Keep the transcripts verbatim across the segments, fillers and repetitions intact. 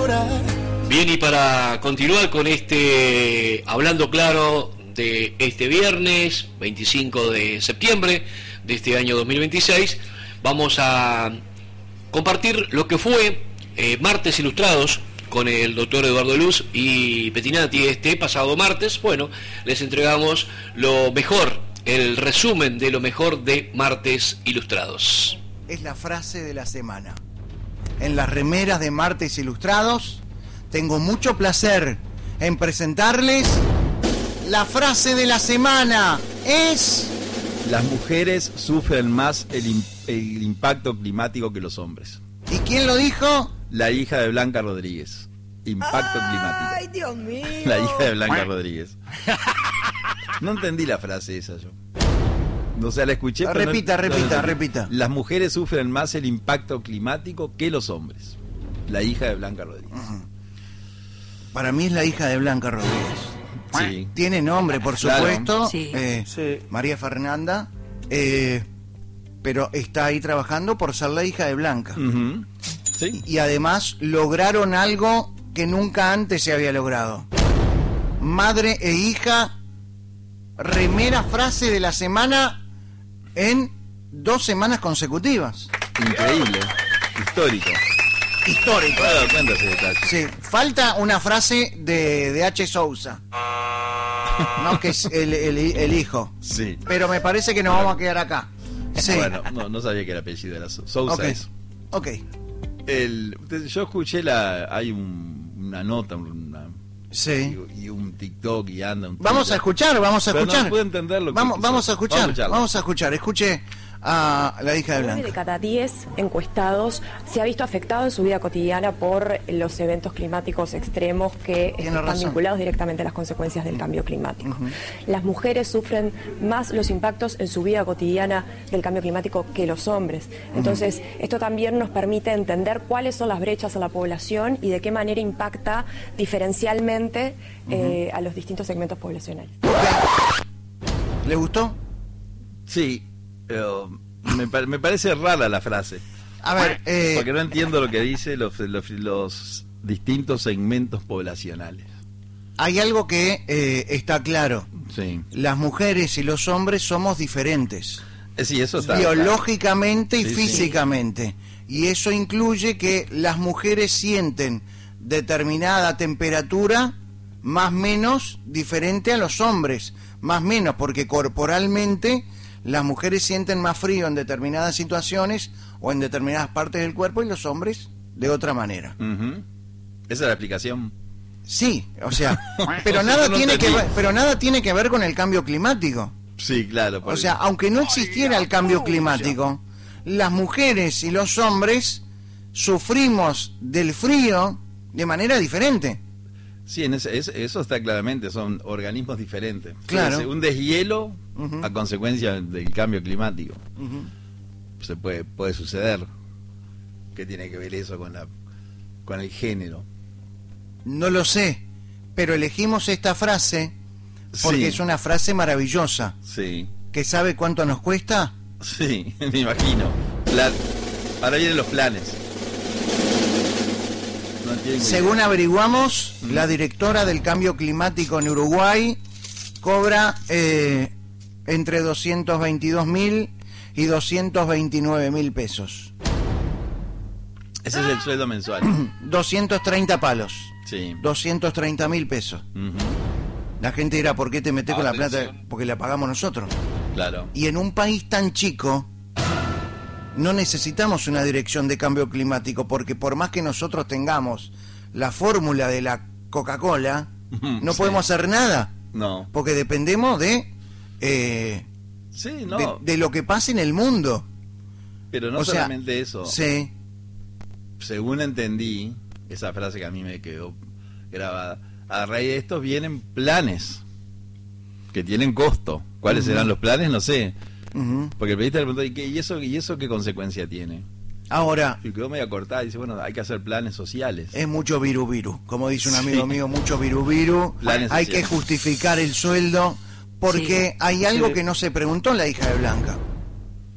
llorar. Bien, y para continuar con este Hablando Claro de este viernes veinticinco de septiembre de este año dos mil veintiséis, vamos a compartir lo que fue eh, Martes Ilustrados con el doctor Eduardo Luz y Pettinati este pasado martes. Bueno, les entregamos lo mejor, el resumen de lo mejor de Martes Ilustrados. Es la frase de la semana. En las remeras de Martes Ilustrados, tengo mucho placer en presentarles la frase de la semana. Es... Las mujeres sufren más el, in- el impacto climático que los hombres. ¿Y quién lo dijo? La hija de Blanca Rodríguez. Impacto climático. Ay, Dios mío. La hija de Blanca Rodríguez. No entendí la frase esa yo. O sea, la escuché, pero Repita, no, repita, no, no, repita. Las mujeres sufren más el impacto climático que los hombres. La hija de Blanca Rodríguez. Uh-huh. Para mí es la hija de Blanca Rodríguez. Sí. Tiene nombre, por Claro. supuesto. Sí. Eh, Sí. María Fernanda. Eh, pero está ahí trabajando por ser la hija de Blanca. Uh-huh. Sí. Y además lograron algo que nunca antes se había logrado. Madre e hija, remera frase de la semana en dos semanas consecutivas. Increíble. Histórico. Histórico. Me he dado cuenta de ese detalle. Sí, falta una frase de, de H. Sousa, ¿no? Que es el, el, el hijo. Sí. Pero me parece que nos vamos a quedar acá. Sí. Bueno, no, no sabía que era apellido, era Sou- Sousa Ok. eso. Ok. El, yo escuché la, hay un, una nota, una, Sí. y, y un TikTok y anda un Vamos Twitter. a escuchar, vamos a Pero escuchar. no puedo entender lo que vamos, quiso. vamos a escuchar, Vamos a escucharlo. vamos a escuchar. Escuche a la hija de nueve de Blanca. cada diez encuestados se ha visto afectado en su vida cotidiana por los eventos climáticos extremos que Tiene están razón. vinculados directamente a las consecuencias del cambio climático. Las mujeres sufren más los impactos en su vida cotidiana del cambio climático que los hombres. Entonces, esto también nos permite entender cuáles son las brechas a la población y de qué manera impacta diferencialmente eh, a los distintos segmentos poblacionales. ¿Le gustó? Sí, pero me, pa- me parece rara la frase. A ver, eh, Porque no entiendo lo que dice los, los, los distintos segmentos poblacionales. hay algo que eh, está claro. Sí. Las mujeres y los hombres somos diferentes. Eh, sí, eso está. Biológicamente y Sí, sí. físicamente. Y eso incluye que las mujeres sienten determinada temperatura más menos diferente a los hombres. Más menos, porque corporalmente las mujeres sienten más frío en determinadas situaciones o en determinadas partes del cuerpo y los hombres de otra manera. Ujú. Esa es la explicación. Sí, o sea, pero O sea, nada yo no tiene que entendí. ver, pero nada tiene que ver con el cambio climático. Sí, claro. por O sea, eso. aunque no existiera el cambio climático, las mujeres y los hombres sufrimos del frío de manera diferente. Sí, en ese- es- eso está claramente, son organismos diferentes. Claro. Sí, un deshielo Ujú. a consecuencia del cambio climático. Se puede, puede suceder. ¿Qué tiene que ver eso con la con el género? No lo sé, pero elegimos esta frase porque Sí. es una frase maravillosa. Sí, ¿Que sabe cuánto nos cuesta? sí, me imagino. Plan- Ahora vienen los planes. No entiendo. Según averiguamos, la directora del cambio climático en Uruguay cobra eh, entre doscientos veintidós mil y doscientos veintinueve mil pesos. Ese es el sueldo mensual. doscientos treinta palos. Sí. doscientos treinta mil pesos. Ujú. La gente dirá, ¿por qué te metes con la plata? Atención. Porque la pagamos nosotros. Claro. Y en un país tan chico, no necesitamos una dirección de cambio climático, porque por más que nosotros tengamos la fórmula de la Coca-Cola, no Sí. podemos hacer nada, No. porque dependemos de, eh, Sí, no. de, de lo que pasa en el mundo. Pero no o sea, solamente eso. Sí, Según entendí, esa frase que a mí me quedó grabada, a raíz de esto vienen planes que tienen costo. ¿Cuáles serán los planes? No sé. ujú. Porque el periodista le preguntó, ¿y, qué- y eso, ¿y eso qué consecuencia tiene? Ahora, Y quedó medio cortada y dice, bueno, hay que hacer planes sociales. es mucho viru viru, como dice un Sí. amigo mío, mucho viru viru. Planes Hay que sociales. justificar el sueldo, porque Sí. hay algo Sí. que no se preguntó la hija de Blanca.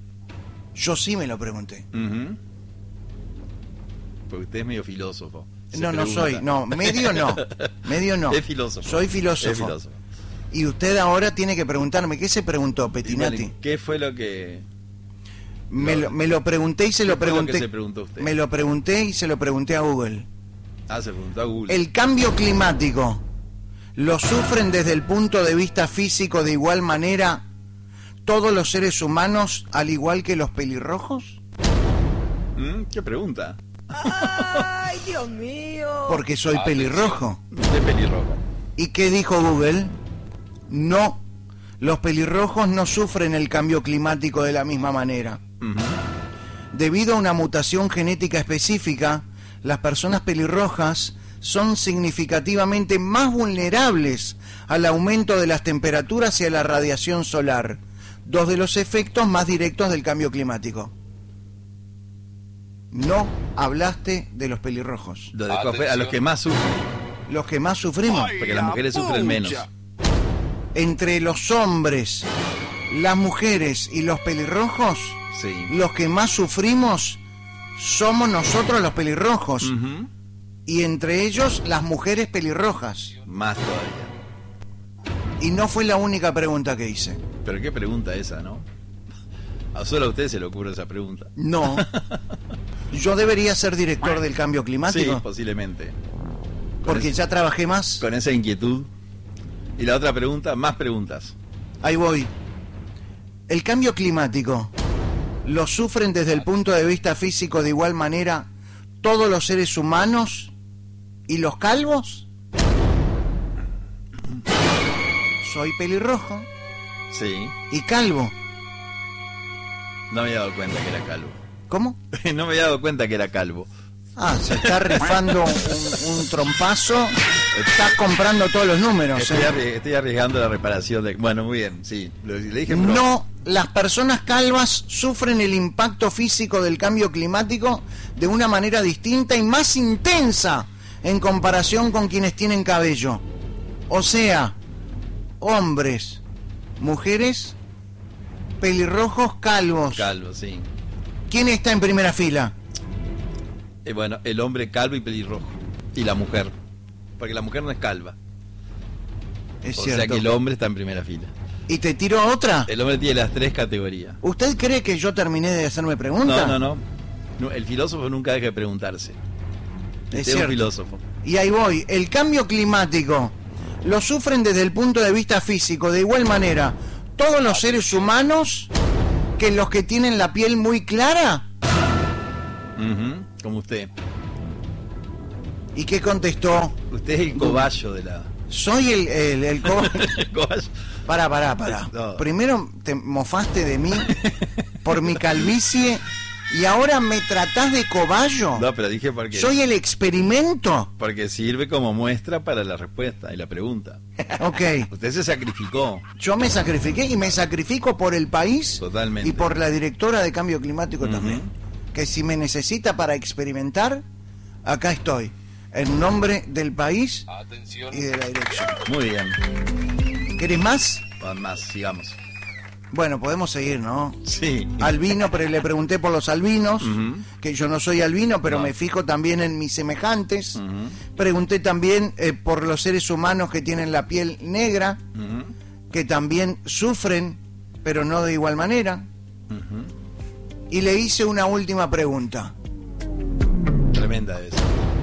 Yo sí me lo pregunté. Ujú. Porque usted es medio filósofo. Se no, no pregunta. soy, no, medio no, medio no. Es filósofo. Soy filósofo. Es filósofo. Y usted ahora tiene que preguntarme, ¿qué se preguntó, Pettinati? Y bueno, ¿qué fue lo que...? Me lo, me lo pregunté y se lo ¿Qué fue lo que pregunté. se preguntó usted? Me lo pregunté y se lo pregunté a Google. Ah, se preguntó a Google. ¿El cambio climático lo sufren desde el punto de vista físico de igual manera todos los seres humanos, al igual que los pelirrojos? ¿Mm? ¿Qué pregunta? ¡Ay, Dios mío! Porque soy pelirrojo. De pelirrojo. ¿Y qué dijo Google? No, los pelirrojos no sufren el cambio climático de la misma manera. Ujú. Debido a una mutación genética específica, las personas pelirrojas son significativamente más vulnerables al aumento de las temperaturas y a la radiación solar, dos de los efectos más directos del cambio climático. No hablaste de los pelirrojos, Lo de cofe- a los que más sufren, los que más sufrimos. porque las mujeres sufren menos. Entre los hombres, las mujeres y los pelirrojos, Sí. los que más sufrimos somos nosotros los pelirrojos, Ujú. y entre ellos las mujeres pelirrojas. Más todavía. Y no fue la única pregunta que hice. Pero qué pregunta esa, ¿no? A solo a usted se le ocurre esa pregunta. No. Yo debería ser director del cambio Sí, climático, posiblemente. porque ese- ya trabajé más. Con esa inquietud. Y la otra pregunta, más preguntas. Ahí voy. El cambio climático lo sufren desde el punto de vista físico de igual manera todos los seres humanos y los calvos. Soy pelirrojo Sí. y calvo. No me había dado cuenta que era calvo. ¿Cómo? No me había dado cuenta que era calvo. Ah, se está rifando un, un trompazo. Está comprando todos los números. Estoy, ¿eh? arri- estoy arriesgando la reparación de... Bueno, muy bien, sí. Lo, le dije... pro- No, las personas calvas sufren el impacto físico del cambio climático de una manera distinta y más intensa en comparación con quienes tienen cabello. O sea, hombres, mujeres, pelirrojos, calvos. Calvo, sí. ¿Quién está en primera fila? Eh, bueno, el hombre calvo y pelirrojo. Y la mujer. Porque la mujer no es calva. Es o cierto. sea que el hombre está en primera fila. ¿Y te tiro otra? El hombre tiene las tres categorías. ¿Usted cree que yo terminé de hacerme preguntas? No, no, no. No, el filósofo nunca deja de preguntarse. Es Usted es un cierto. filósofo. Y ahí voy. El cambio climático lo sufren desde el punto de vista físico de igual manera todos los seres humanos que los que tienen la piel muy clara. Ujú, como usted. ¿Y qué contestó? Usted es el cobayo de la... Soy el... el, el co- El cobayo. Pará, pará, pará. No. Primero te mofaste de mí por mi calvicie y ahora me tratás de cobayo. No, pero dije porque... Soy el experimento. Porque sirve como muestra para la respuesta y la pregunta. Ok. Usted se sacrificó. Yo me sacrifiqué y me sacrifico por el país. Totalmente. Y por la directora de Cambio Climático Ujú. también. Que si me necesita para experimentar, acá estoy. En nombre del país y de la dirección. Muy bien. ¿Querés más? Van más, sigamos. Bueno, podemos seguir, ¿no? Sí. Albino, pero le pregunté por los albinos, Ujú. que yo no soy albino, pero No. me fijo también en mis semejantes. Ujú. Pregunté también eh, por los seres humanos que tienen la piel negra, Ujú. que también sufren, pero no de igual manera. Ujú. Y le hice una última pregunta. Tremenda esa.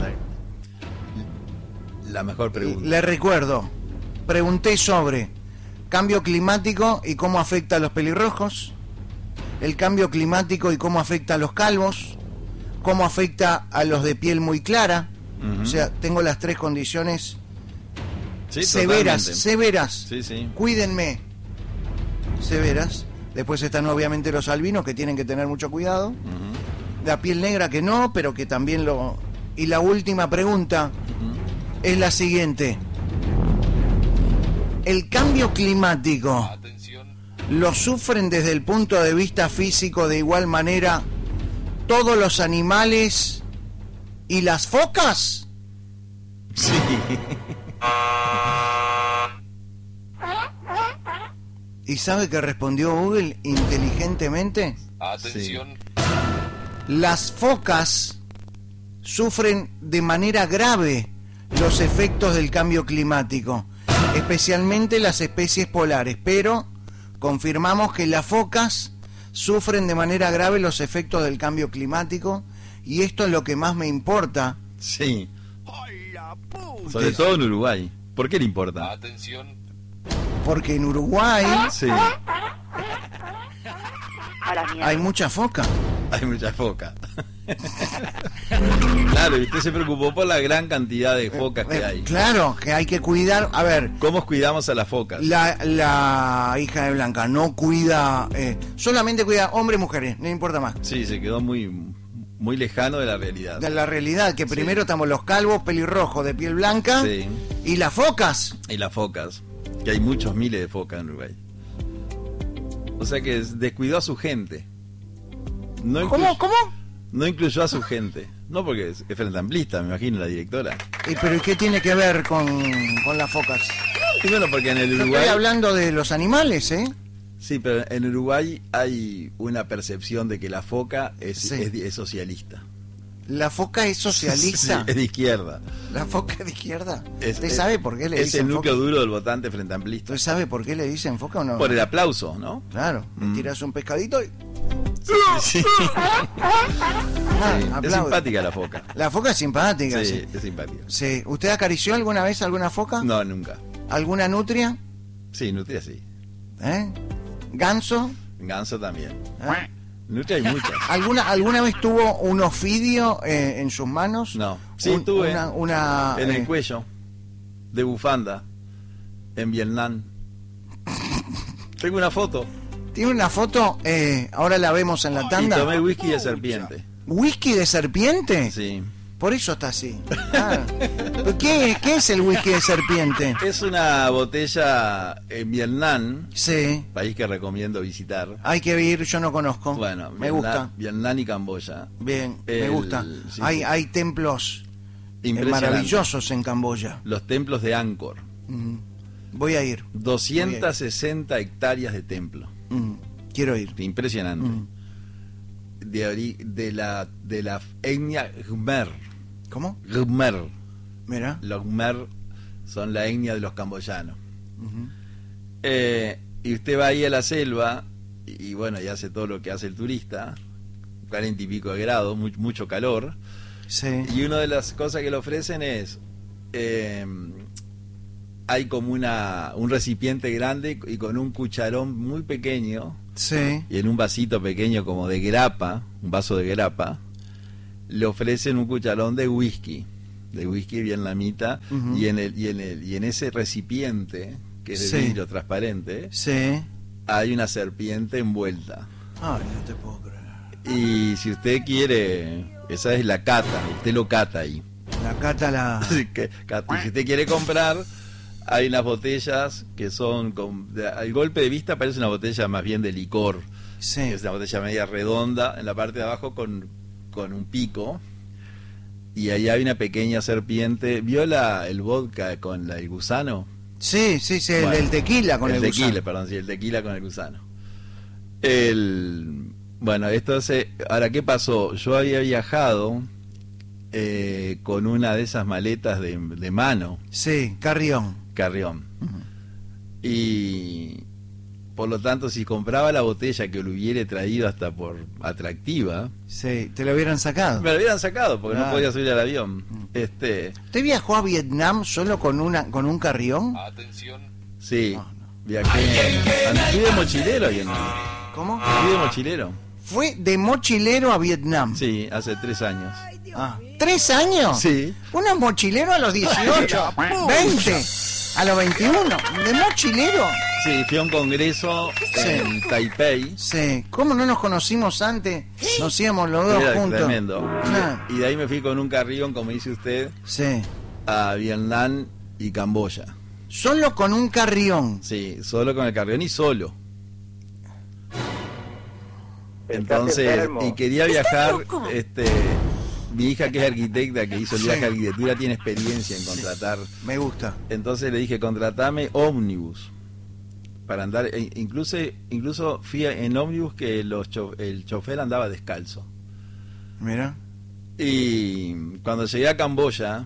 La, la mejor pregunta. Le recuerdo, pregunté sobre cambio climático y cómo afecta a los pelirrojos, el cambio climático y cómo afecta a los calvos, cómo afecta a los de piel muy clara. Ujú. O sea, tengo las tres condiciones Sí, severas, totalmente. severas. Sí, sí. Cuídenme. Severas. Después están obviamente los albinos que tienen que tener mucho cuidado. Ujú. La piel negra que no, pero que también lo... Y la última pregunta Ujú. es la siguiente. El cambio climático lo sufren desde el punto de vista físico de igual manera todos los animales y las focas. Sí. ¿Y sabe qué respondió Google inteligentemente? Atención. Las focas sufren de manera grave los efectos del cambio climático, especialmente las especies polares, pero confirmamos que las focas sufren de manera grave los efectos del cambio climático, y esto es lo que más me importa. Sí. Sobre todo en Uruguay. ¿Por qué le importa? Atención. Porque en Uruguay Sí, hay mucha foca. hay mucha foca. Claro, y usted se preocupó por la gran cantidad de focas que Eh, hay. Claro, que hay que cuidar. A ver, ¿Cómo cuidamos a las focas? la, la hija de Blanca no cuida, eh, solamente cuida hombres y mujeres, no importa más. Sí, se quedó muy, muy lejano de la realidad. De la realidad, que Sí. primero estamos los calvos, pelirrojos, de piel blanca, Sí. y las focas. Y las focas, que hay muchos miles de focas en Uruguay. O sea que descuidó a su gente. No ¿Cómo? incluyó- ¿Cómo? No incluyó a su gente. No, porque es, es frente amplista, me imagino, la directora. Eh, ¿Pero y qué tiene que ver con, con las focas? Y bueno, porque en el Yo Uruguay... estoy hablando de los animales, ¿eh? Sí, pero en Uruguay hay una percepción de que la foca es, Sí. es, es socialista. La foca es socialista. Sí, es de izquierda. La foca es de izquierda. Es, ¿Usted es- sabe por qué le es dicen el núcleo foca? duro del votante frente amplista. ¿Usted sabe por qué le dicen foca o no? Por el aplauso, ¿no? Claro, me Mm. tiras un pescadito y... Sí. Ah, Sí, es aplaude. simpática la foca. La foca es simpática, Sí, sí. es simpática. Sí. ¿Usted acarició alguna vez alguna foca? No, nunca. ¿Alguna nutria? Sí, nutria sí. ¿Eh? ¿Ganso? Ganso también. ¿Eh? Nutria hay muchas. ¿Alguna, ¿Alguna vez tuvo un ofidio eh, en sus manos? No. Sí, Un- tuve Una, una, en eh, el cuello, de bufanda, en Vietnam. Tengo una foto. Tiene una foto, eh, ahora la vemos en la Y tanda. tomé whisky de serpiente. ¿Whisky de serpiente? Sí. Por eso está así. Ah. ¿Pero ¿Qué, ¿Qué es el whisky de serpiente? Es una botella en Vietnam, Sí, país que recomiendo visitar. hay que ir, yo no conozco. Bueno, me Vietnam- gusta. Vietnam y Camboya. Bien, me El- gusta. sí, hay, sí. hay templos eh, Impresionante. maravillosos en Camboya. Los templos de Angkor. Mm. Voy a ir. doscientas sesenta hectáreas de templo. Mm. Quiero ir. Impresionante. Mm. De, ori- de la de la etnia Khmer. ¿Cómo? Khmer. Mira. Los Khmer son la etnia de los camboyanos. Ujú. Eh, y usted va ahí a la selva y, y bueno, y hace todo lo que hace el turista, cuarenta y pico de grados, mu- mucho calor. Sí. Y una de las cosas que le ofrecen es, eh, hay como una un recipiente grande y con un cucharón muy pequeño Sí. y en un vasito pequeño como de grapa, un vaso de grapa, le ofrecen un cucharón de whisky, de whisky vietnamita, Ujú. y en el y en el y en ese recipiente que es de Sí. vidrio transparente Sí. hay una serpiente envuelta. Ay, no te puedo creer. Y si usted quiere, esa es la cata, usted lo cata ahí. La cata la... Así que, cata. Y si usted quiere comprar, hay unas botellas que son, con, de- al golpe de vista parece una botella más bien de licor. Sí. Es una botella media redonda en la parte de abajo con, con un pico. Y ahí hay una pequeña serpiente. ¿Vio la, el vodka con la, el gusano? Sí, sí, sí, el- Bueno, el tequila con el, tequila, gusano. perdón, sí, el tequila con el gusano. El, bueno, esto se, ahora, ¿qué pasó? Yo había viajado eh, con una de esas maletas de, de mano, Sí, Carrión. carrión. Y por lo tanto, si compraba la botella que lo hubiera traído hasta por atractiva, Sí, te lo hubieran sacado. me lo hubieran sacado porque Ah. no podía subir al avión. Este, ¿Usted viajó a Vietnam solo con una con un carrión? Atención. sí, No, no. viajé. Fui de mochilero ahí en ¿Cómo? Fui de mochilero. Fue de mochilero a Vietnam. Sí, hace tres años. Ah, ¿Tres años? Sí. Uno es mochilero a los dieciocho, veinte, a los veintiuno. ¿De mochilero? Sí, fui a un congreso en Taipei. Sí. ¿Cómo no nos conocimos antes? Nos íbamos los dos Era juntos. tremendo. Ah, Y de ahí me fui con un carrión, como dice usted, sí. a Vietnam y Camboya. Solo con un carrión. Sí, solo con el carrión y solo. Entonces, enfermo. y quería viajar, este, mi hija que es arquitecta, que hizo el viaje Sí. a arquitectura, tiene experiencia en contratar. Me gusta. Entonces le dije, contratame ómnibus para andar, e incluso incluso fui en ómnibus que los cho el chofer andaba descalzo. Mira. Y cuando llegué a Camboya,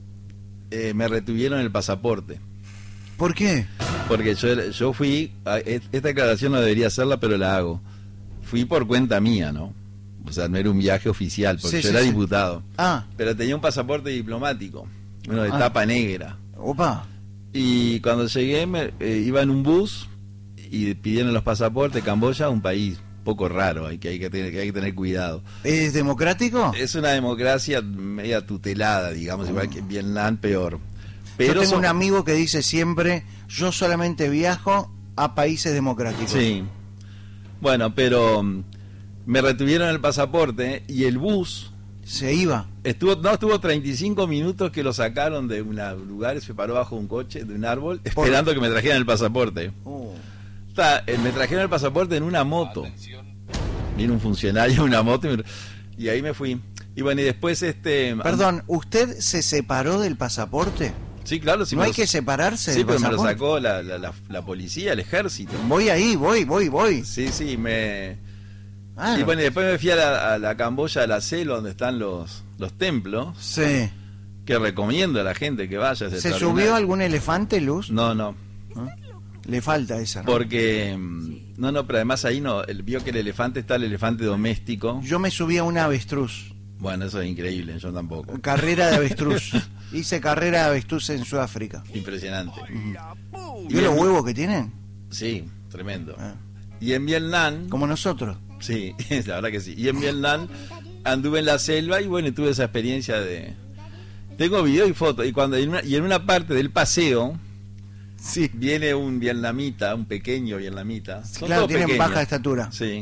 eh, me retuvieron el pasaporte. ¿Por qué? Porque yo, yo fui, a, esta declaración no debería hacerla, pero la hago. Fui por cuenta mía, ¿no? O sea, no era un viaje oficial, porque Sí, yo sí, era sí. diputado. Ah, Pero tenía un pasaporte diplomático, uno de Ah. tapa negra. opa. Y cuando llegué, me, eh, iba en un bus y pidieron los pasaportes. Camboya, un país poco raro, hay que, hay que, tener, que hay que tener cuidado. ¿Es democrático? Es una democracia media tutelada, digamos, igual que en Vietnam, peor. Pero Yo tengo son- un amigo que dice siempre, yo solamente viajo a países democráticos. Sí. Bueno, pero mm, me retuvieron el pasaporte y el bus Se iba. estuvo no estuvo treinta y cinco minutos que lo sacaron de un lugar, se paró bajo un coche, de un árbol, Por- esperando que me trajeran el pasaporte. Oh. Está, eh, me trajeron el pasaporte en una moto. Vino un funcionario en una moto y, me- y ahí me fui. Y bueno, y después este... Perdón, ¿usted se separó del pasaporte? Sí, claro, sí ¿No me hay lo- que separarse Sí, del pero me lo pasaporte? sacó la, la, la, la policía, el ejército. Voy ahí, voy, voy, voy. Sí, sí, me... Ah, Y no. bueno, y después me fui a la, a la Camboya, a la Celo, donde están los, los templos, Sí. que recomiendo a la gente que vaya. es ¿Se extraordinario. subió algún elefante, Luz? No, no, Le falta esa, ¿no? porque... mm, No, no, pero además ahí no, el, vio que el elefante está el elefante doméstico. Yo me subí a un avestruz. Bueno, eso es increíble, yo tampoco. Carrera de avestruz. Hice carrera de avestruz en Sudáfrica. Impresionante. ¿Vio los huevos que tienen? Sí, tremendo. Ah. Y en Vietnam... Como nosotros. Sí, la verdad que sí. Y en Vietnam anduve en la selva y bueno, tuve esa experiencia de... Tengo video y fotos. Y cuando en una, y en una parte del paseo Sí. viene un vietnamita, un pequeño vietnamita. Son Claro, todos tienen pequeños. baja estatura. Sí.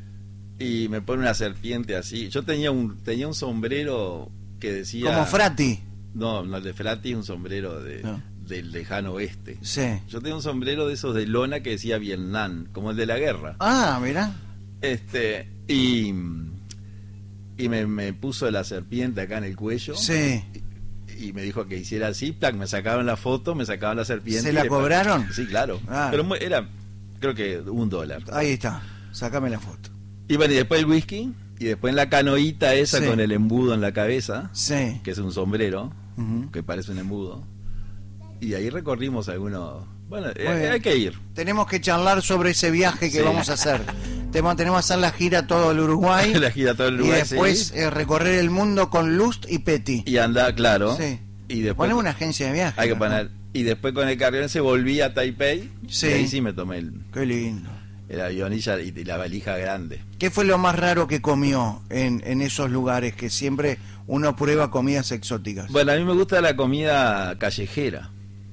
Y me pone una serpiente así. Yo tenía un tenía un sombrero que decía... Como Frati. No, no, el de Frati es un sombrero de, No. del lejano oeste. Sí. Yo tenía un sombrero de esos de lona que decía Vietnam, como el de la guerra. Ah, mirá. Este, y, y me, me puso la serpiente acá en el cuello. Sí. Y me dijo que hiciera así, plac, me sacaban la foto, me sacaban la serpiente. ¿Se y la le- cobraron? Sí, claro. Ah. Pero mu- era, creo que un dólar. Ahí está. Sácame la foto. Y bueno, y después el whisky, y después en la canoita esa Sí. con el embudo en la cabeza, Sí. que es un sombrero, Ujú. que parece un embudo. Y ahí recorrimos algunos... Bueno, eh, Muy bien. hay que ir. Tenemos que charlar sobre ese viaje que Sí. vamos a hacer. Tenemos, tenemos que hacer la gira todo el Uruguay. La gira todo el y Uruguay, después sí. eh, recorrer el mundo con Lust y Petty. Y anda, claro. Sí. Y después... Ponemos una agencia de viaje. Hay que ¿no? poner. Y después con el carrión se volví a Taipei. Sí. Y ahí sí me tomé el, Qué lindo. el avión y, ya- y la valija grande. ¿Qué fue lo más raro que comió en, en esos lugares que siempre uno prueba comidas exóticas? Bueno, a mí me gusta la comida callejera.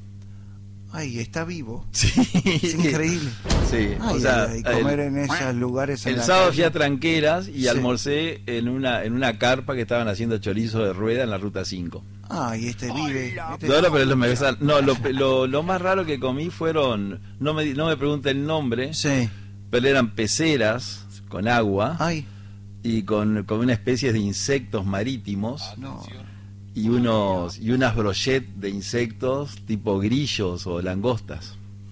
Ay, está vivo. Sí. Es increíble. Sí. Ay, o sea, ay, ay, comer el, en esos lugares. en el la sábado calle. fui a Tranqueras y Sí. almorcé en una en una carpa que estaban haciendo chorizo de rueda en la ruta cinco. Ay, este vive. este- No, no, pero lo, me- no, lo, lo, lo más raro que comí fueron, no me, no me pregunte el nombre, Sí. pero eran peceras con agua Ay, y con, con una especie de insectos marítimos. no. y unos y unas brochettes de insectos tipo grillos o langostas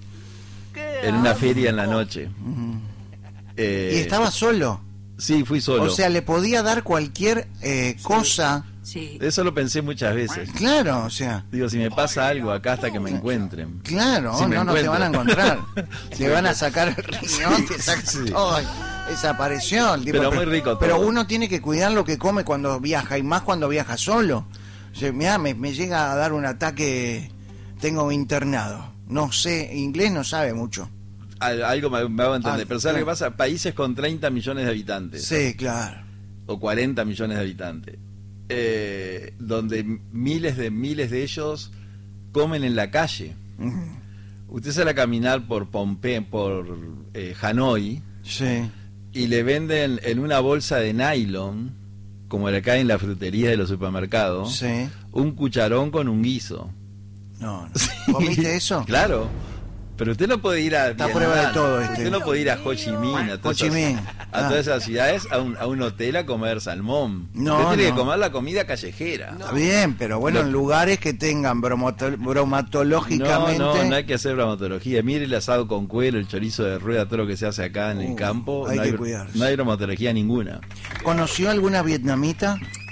en una feria en la noche. Ujú. Eh, Y estaba solo. sí, fui solo. O sea, le podía dar cualquier eh, cosa. Sí. Eso lo pensé muchas veces. Claro, o sea. Digo, si me pasa algo acá hasta que me encuentren. Claro, Si me no, no te encuentro. van a encontrar. Si Te me van a encuentro. sacar el riñón, te sacan Sí. todo. Desapareció el tipo. Pero muy rico Pero todo. uno tiene que cuidar lo que come cuando viaja y más cuando viaja solo. O sea, mirá, me, me llega a dar un ataque. Tengo internado. No sé, inglés no sabe mucho. Al- Algo me, me hago entender. Ah, Pero ¿sabes lo que claro. pasa? Países con treinta millones de habitantes. Sí, claro. O cuarenta millones de habitantes. eh, donde miles de miles de ellos comen en la calle. Ujú. Usted sale a caminar por Pompey, por eh, Hanoi, Sí. y le venden en una bolsa de nylon, como la que hay en la frutería de los supermercados, Sí. un cucharón con un guiso. No, no. ¿Comiste eso? Claro. Pero usted no puede ir a Está a Vietnam, prueba de todo este. Usted no puede ir a Ho Chi Minh, a todas, Ho Chi esas, Minh. a Ah. todas esas ciudades, a un, a un hotel a comer salmón. No, usted tiene no. que comer la comida callejera. Está bien, pero bueno, Lo- en lugares que tengan bromato- No, bromatológicamente. no, no hay que hacer bromatología. Mire el asado con cuero, el chorizo de rueda, todo lo que se hace acá en el Uh, campo. hay no, que hay, cuidarse. no hay bromatología ninguna. ¿Conoció alguna vietnamita?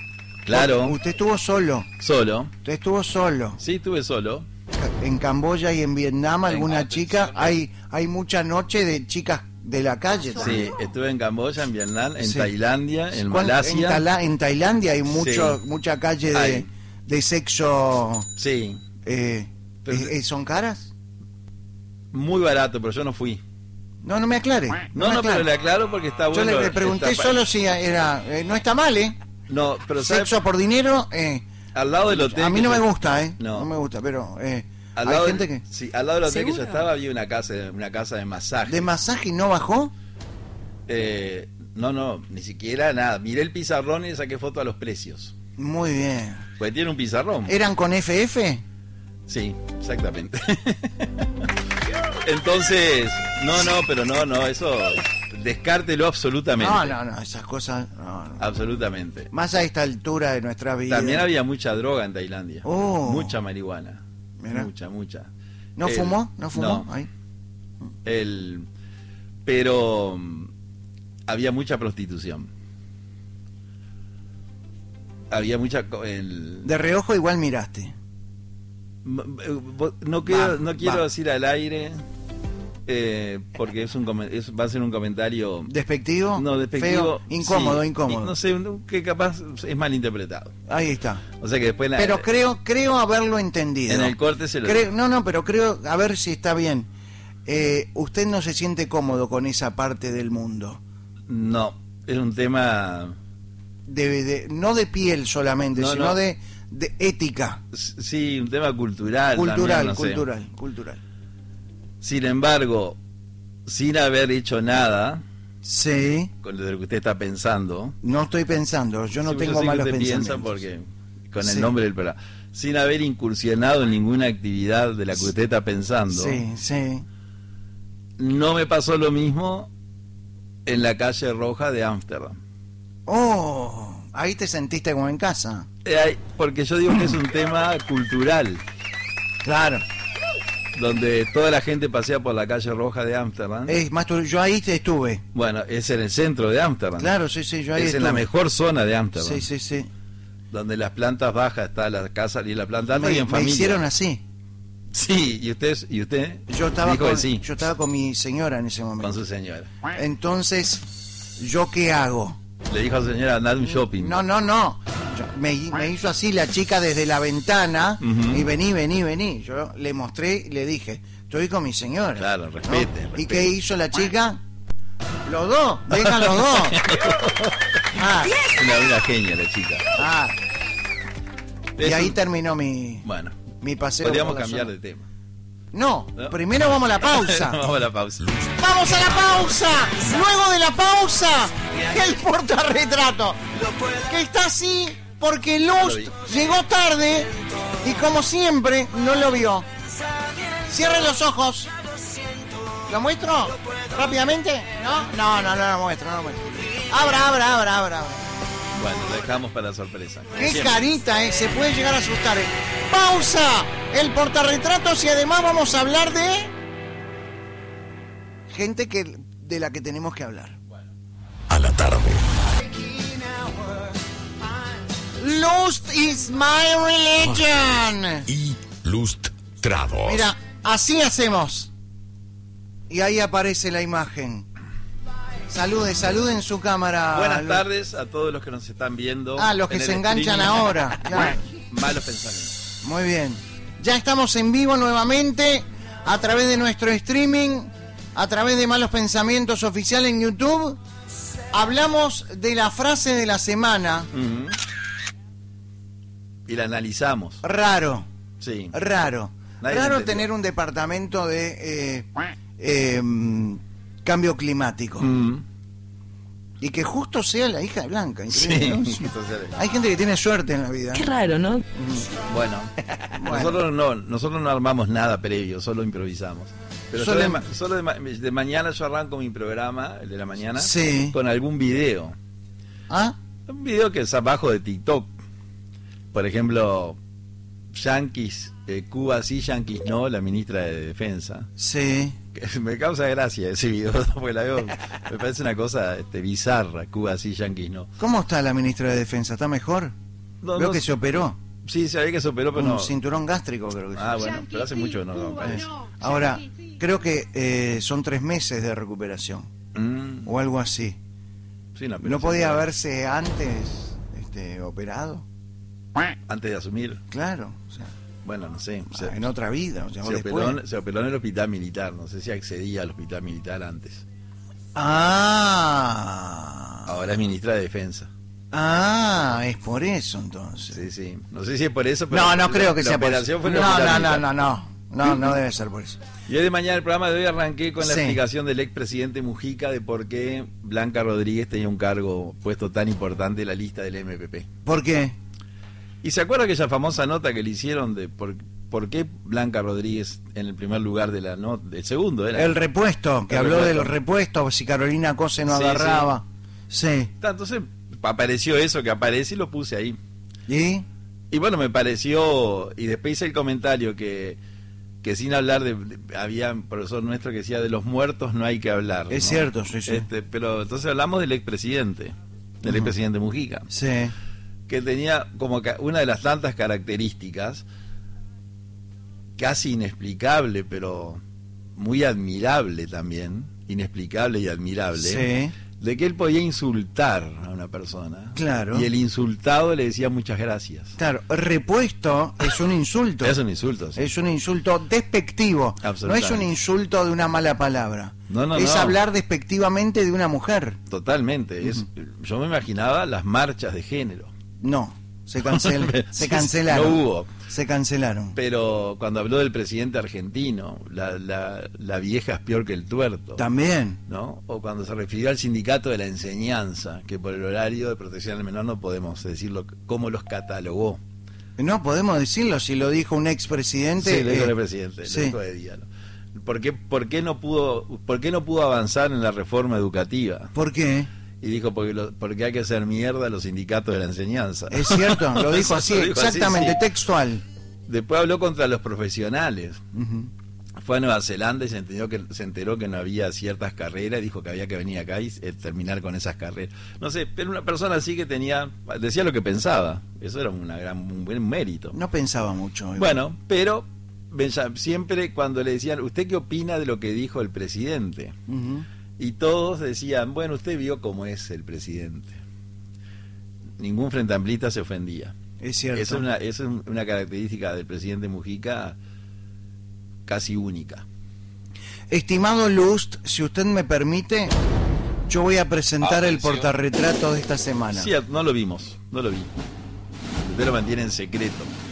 Claro. Usted estuvo solo. Solo. Usted estuvo solo. Sí, estuve solo. En Camboya y en Vietnam, alguna En- chica. Hay hay mucha noche de chicas de la calle. Sí, estuve en Camboya, en Vietnam, en Sí. Tailandia, en ¿Cuál- Malasia. En, Tala- en Tailandia hay mucho Sí. mucha calle de, Hay. de sexo. Sí, Eh, Pero- eh, ¿Son caras? muy barato, pero yo no fui. No, no me aclare. No, me no, aclare. pero le aclaro porque está Yo bueno. le, le pregunté está- solo si era. eh, no está mal, ¿eh? No, pero ¿sabe? Sexo por dinero. Eh, Al lado del hotel. a mí que no me yo- gusta, ¿eh? No, No. me gusta, pero. Eh, Al hay lado gente del, que. sí, al lado del hotel que yo ¿Seguro? estaba había una casa, una casa de masaje. ¿De masaje no bajó? Eh, no, no, ni siquiera nada. Miré el pizarrón y le saqué foto a los precios. Muy bien. Pues tiene un pizarrón. ¿Eran con F F? Sí, exactamente. Entonces, no, no, pero no, no, eso descártelo absolutamente. No, no, no, esas cosas. No, no. Absolutamente. Más a esta altura de nuestra vida. También había mucha droga en Tailandia. Oh. Mucha marihuana. Mira. Mucha, mucha. ¿No El- fumó? ¿No fumó? no. Ahí. El, pero mm, había mucha prostitución. Había mucha... co- El, De reojo igual miraste. m- eh, vo- no quiero, Va, no quiero va. decir al aire eh, porque es un comen- es- va a ser un comentario ¿Despectivo? no despectivo, Feo, incómodo, sí, incómodo. y no sé, que capaz es malinterpretado. Ahí está. O sea que después la- Pero creo creo haberlo entendido. en el corte se lo Creo- no, no, pero creo, a ver si está bien. Eh, usted no se siente cómodo con esa parte del mundo. no, es un tema De, de- no de piel solamente, No, sino no. De, de ética. sí, un tema cultural. Cultural, también, no sé. cultural, cultural. Sin embargo, sin haber hecho nada Sí, con lo que usted está pensando, no estoy pensando, yo no sí, tengo sé que malos usted piensa pensamientos. porque con Sí. el nombre del programa, sin haber incursionado en ninguna actividad de la que usted está pensando, Sí, sí. no me pasó lo mismo en la calle Roja de Ámsterdam. Oh, ahí te sentiste como en casa. Eh, hay- porque yo digo que es un tema cultural, Claro. donde toda la gente pasea por la calle Roja de Ámsterdam. Es más, tú- yo ahí te estuve. Bueno, es en el centro de Ámsterdam. Claro, sí, sí, yo ahí es estuve. en la mejor zona de Ámsterdam. Sí, sí, sí. Donde las plantas bajas está la casa y la planta alta Me, y en me familia. hicieron así. Sí, y usted, y usted Yo estaba, dijo con, que sí, yo estaba con mi señora en ese con momento. su señora. Entonces, ¿yo qué hago? Le dijo a su señora, andad a un shopping. No, no, no. Yo- me, me hizo así la chica desde la ventana Ujú. y vení, vení, vení. Yo le mostré y le dije, estoy con mi señora. Claro, ¿no? respete, ¿Y respete. qué hizo la chica? Los dos, vengan los dos. Ah, Una, una genia la chica. ah. Y Es ahí un- terminó mi, Bueno, mi paseo. podríamos por la cambiar zona. de tema. No, ¿No? primero vamos a la pausa. Vamos a la pausa. ¡Vamos a la pausa! Luego de la pausa, el portarretrato. Que está así porque Lo Luz vi. llegó tarde y como siempre no lo vio. Cierre los ojos. ¿Lo muestro? ¿Rápidamente? ¿No? No, no, no lo muestro, no lo muestro. Abra, abra, abra, abra. abra. Bueno, lo dejamos para la sorpresa. Qué Siempre. carita, eh, se puede llegar a asustar. eh. Pausa, el portarretratos y además vamos a hablar de gente que de la que tenemos que hablar. A la tarde. Lust is my religion. Y lustrados. Mira, así hacemos. Y ahí aparece la imagen. Salude, salude en su cámara. Buenas Luz. tardes a todos los que nos están viendo. Ah, los que en el se enganchan streaming. ahora. Claro. Malos pensamientos. Muy bien. Ya estamos en vivo nuevamente a través de nuestro streaming, a través de Malos Pensamientos Oficial en YouTube. Hablamos de la frase de la semana. Ujú. Y la analizamos. Raro, Sí. raro. Nadie Raro entendió. tener un departamento de eh, eh, mm, cambio climático. Mm. Y que justo sea la hija de Blanca. Sí. increíble, ¿no? Entonces, Hay gente que tiene suerte en la vida. Qué raro, ¿no? bueno, Bueno. nosotros no, nosotros no armamos nada previo, solo improvisamos. Pero Solo yo de, im- ma- solo de, ma- de mañana yo arranco mi programa, el de la mañana, Sí. con algún video. ¿Ah? Un video que es abajo de TikTok. Por ejemplo, Yankees, eh, Cuba sí, Yankees no, la ministra de Defensa. Sí. Que me causa gracia ese video, porque la veo, me parece una cosa este, bizarra, Cuba sí, Yankees no. ¿Cómo está la ministra de Defensa? ¿Está mejor? No, Veo no que sé. se operó. Sí, sabía que se operó, pero Un no. cinturón gástrico, creo que sí. Ah, bueno, pero hace mucho que no lo Eh, Ahora, creo que eh, son tres meses de recuperación. Mm, O algo así. sí, no, pero ¿No se podía fue. haberse antes este, operado? Antes de asumir. Claro. O sea, Bueno, no sé. Se, en otra vida. O sea, o se después. operó, se operó en el hospital militar. No sé si accedía al hospital militar antes. Ah. Ahora es ministra de Defensa. Ah, es por eso entonces. Sí, sí. No sé si es por eso, pero. No, no la- creo que la sea por eso. operación No, fue en el no, hospital no, militar. no, no. No, no debe ser por eso. Y hoy de mañana, el programa de hoy arranqué con la Sí. explicación del expresidente Mujica de por qué Blanca Rodríguez tenía un cargo puesto tan importante en la lista del M P P. ¿Por qué? ¿Y se acuerda aquella famosa nota que le hicieron de por, por qué Blanca Rodríguez en el primer lugar de la nota, del segundo era? El repuesto, que El habló repuesto. de los repuestos, si Carolina Cose no Sí, agarraba. Sí. Entonces apareció eso que aparece y lo puse ahí. ¿Y? Y bueno, me pareció, y después hice el comentario que, que sin hablar de, de- había un profesor nuestro que decía de los muertos no hay que hablar. Es ¿no? cierto, sí, sí. Este, pero entonces hablamos del expresidente, del Ujú. expresidente Mujica, Sí. que tenía como ca- una de las tantas características casi inexplicable, pero muy admirable también, inexplicable y admirable, Sí. de que él podía insultar a una persona. Claro. Y el insultado le decía muchas gracias. Claro, repuesto es un insulto. Es un insulto, sí. Es un insulto despectivo. No Absolutamente. es un insulto de una mala palabra. No, no, es no. hablar despectivamente de una mujer. Totalmente. Es, yo me imaginaba las marchas de género. No, se, cancel, Sí, se sí, cancelaron. no hubo. Se cancelaron. Pero cuando habló del presidente argentino, la, la, la vieja es peor que el tuerto. También. ¿No? O cuando se refirió al sindicato de la enseñanza, que por el horario de protección al menor no podemos decirlo, cómo los catalogó. No podemos decirlo si lo dijo un expresidente. Sí, lo dijo eh, el presidente, sí. lo dijo de día, ¿no? ¿Por qué, por, qué no pudo, ¿Por qué no pudo avanzar en la reforma educativa? ¿Por qué? Y dijo, porque, lo, porque hay que hacer mierda a los sindicatos de la enseñanza. Es cierto, lo dijo así, Lo dijo así, exactamente, sí. textual. Después habló contra los profesionales. Ujú. Fue a Nueva Zelanda y se enteró que se enteró que no había ciertas carreras, dijo que había que venir acá y eh, terminar con esas carreras. No sé, pero una persona así que tenía, decía lo que pensaba. Eso era una gran, un buen mérito. No pensaba mucho. igual. Bueno, pero Benja- siempre cuando le decían, ¿usted qué opina de lo que dijo el presidente? Ujú. Y todos decían, bueno, usted vio cómo es el presidente. Ningún frente amplista se ofendía. Es cierto. Esa es una, esa es una característica del presidente Mujica casi única. Estimado Lust, si usted me permite, yo voy a presentar el Atención. portarretrato de esta semana. Sí, no lo vimos, no lo vi. Usted lo mantiene en secreto.